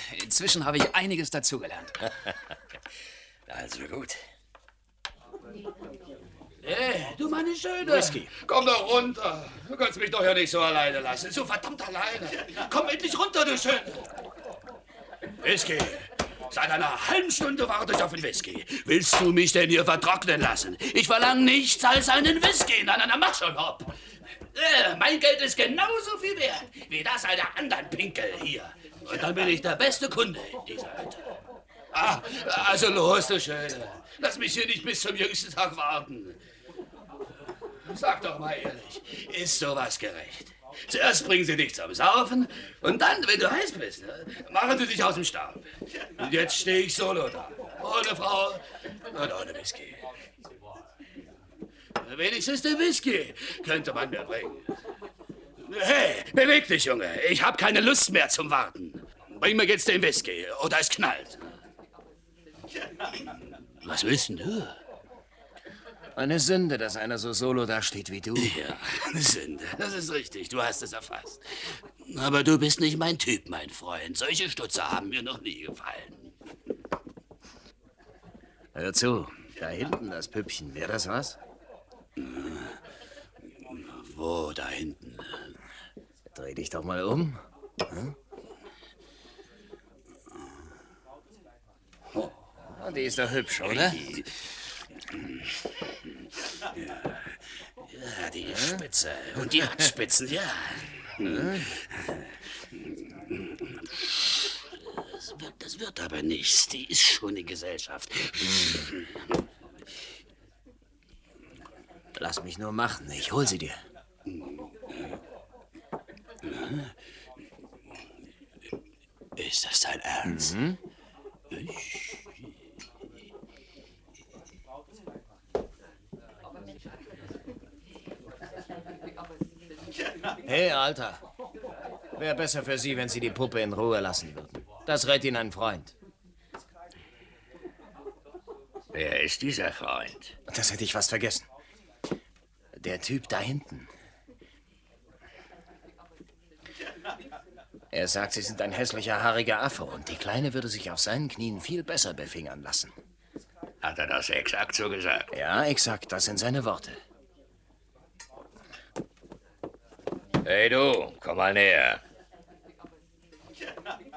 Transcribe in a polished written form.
Inzwischen habe ich einiges dazugelernt. Also gut. Hey, du meine Schöne. Whisky. Komm doch runter. Du kannst mich doch ja nicht so alleine lassen. So verdammt alleine. Komm endlich runter, du Schöne. Whisky. Seit einer halben Stunde warte ich auf den Whisky. Willst du mich denn hier vertrocknen lassen? Ich verlange nichts als einen Whisky. Na, mach schon, Hopp. Mein Geld ist genauso viel wert wie das einer anderen Pinkel hier. Und dann bin ich der beste Kunde dieser Hütte. Ah, also los, du Schöne. Lass mich hier nicht bis zum jüngsten Tag warten. Sag doch mal ehrlich, ist sowas gerecht? Zuerst bringen sie dich zum Saufen und dann, wenn du heiß bist, machen sie dich aus dem Staub. Und jetzt stehe ich solo da. Ohne Frau und ohne Whisky. Wenigstens den Whisky könnte man mir bringen. Hey, beweg dich, Junge. Ich habe keine Lust mehr zum Warten. Bring mir jetzt den Whisky oder es knallt. Was willst denn du? Eine Sünde, dass einer so solo dasteht wie du. Ja, eine Sünde. Das ist richtig. Du hast es erfasst. Aber du bist nicht mein Typ, mein Freund. Solche Stutzer haben mir noch nie gefallen. Hör zu, da hinten das Püppchen, wäre das was? Wo da hinten? Dreh dich doch mal um. Hm? Oh, die ist doch hübsch, oder? Ja, die Spitze. Und die hat Spitzen, ja. Das wird aber nichts. Die ist schon in Gesellschaft. Lass mich nur machen. Ich hol sie dir. Ist das dein Ernst? Mhm. Hey, Alter. Wäre besser für Sie, wenn Sie die Puppe in Ruhe lassen würden. Das rät Ihnen ein Freund. Wer ist dieser Freund? Das hätte ich fast vergessen. Der Typ da hinten. Er sagt, Sie sind ein hässlicher, haariger Affe und die Kleine würde sich auf seinen Knien viel besser befingern lassen. Hat er das exakt so gesagt? Ja, exakt. Das sind seine Worte. Hey du, komm mal näher.